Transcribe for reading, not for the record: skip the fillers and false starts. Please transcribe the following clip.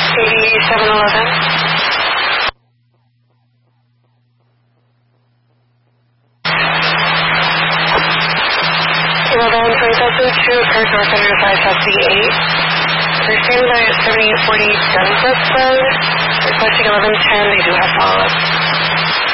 8711. Eleven 2002, occurred north on your side, South C8. They're standing by at 7840 Dunsbrook Road. Requesting 1110, they do have follow-up.